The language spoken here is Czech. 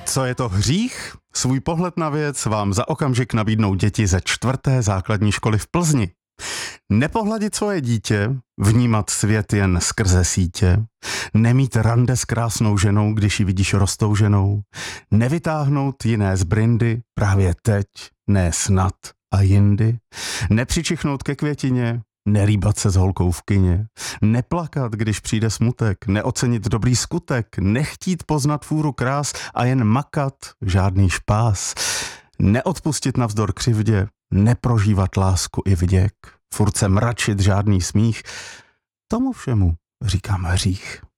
Co je to hřích? Svůj pohled na věc vám za okamžik nabídnou děti ze 4. základní školy v Plzni. Nepohladit svoje dítě, vnímat svět jen skrze sítě, nemít rande s krásnou ženou, když ji vidíš roztouženou, nevytáhnout jiné z brindy právě teď, ne snad a jindy, nepřičichnout ke květině, nerýbat se s holkou v kině, neplakat, když přijde smutek, neocenit dobrý skutek, nechtít poznat fůru krás a jen makat, žádný špás, neodpustit navzdor křivdě, neprožívat lásku i vděk, furt se mračit, žádný smích, tomu všemu říkám hřích.